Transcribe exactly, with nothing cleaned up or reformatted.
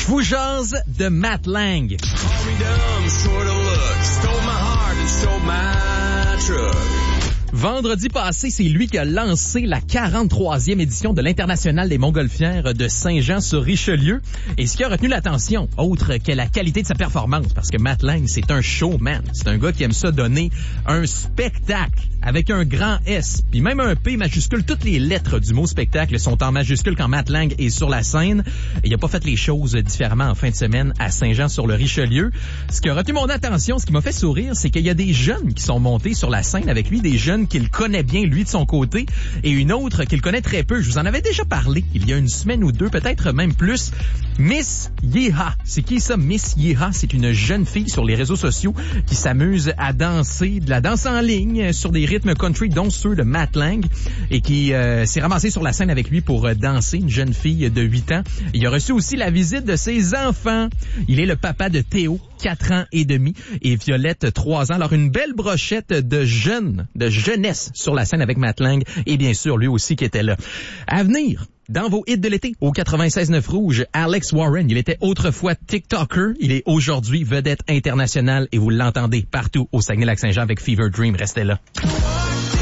vous jase de Matt Lang. Vendredi passé, c'est lui qui a lancé la quarante-troisième édition de l'International des Montgolfières de Saint-Jean-sur-Richelieu. Et ce qui a retenu l'attention, autre que la qualité de sa performance, parce que Matt Lang, c'est un showman. C'est un gars qui aime ça donner un spectacle avec un grand S, puis même un P majuscule. Toutes les lettres du mot spectacle sont en majuscule quand Matt Lang est sur la scène. Et il a pas fait les choses différemment en fin de semaine à Saint-Jean-sur-le-Richelieu. Ce qui a retenu mon attention, ce qui m'a fait sourire, c'est qu'il y a des jeunes qui sont montés sur la scène avec lui, des jeunes qu'il connaît bien, lui, de son côté, et une autre qu'il connaît très peu. Je vous en avais déjà parlé il y a une semaine ou deux, peut-être même plus. Miss Yeeha. C'est qui ça, Miss Yeeha? C'est une jeune fille sur les réseaux sociaux qui s'amuse à danser, de la danse en ligne, sur des rythmes country, dont ceux de Matt Lang, et qui euh, s'est ramassée sur la scène avec lui pour euh, danser, une jeune fille de huit ans. Il a reçu aussi la visite de ses enfants. Il est le papa de Théo, quatre ans et demi, et Violette, trois ans. Alors, une belle brochette de jeunes, de jeunesse sur la scène avec Matt Lang, et bien sûr, lui aussi qui était là. À venir, dans vos hits de l'été, au quatre-vingt-seize neuf Rouge, Alex Warren. Il était autrefois TikToker. Il est aujourd'hui vedette internationale et vous l'entendez partout au Saguenay-Lac-Saint-Jean avec Fever Dream. Restez là.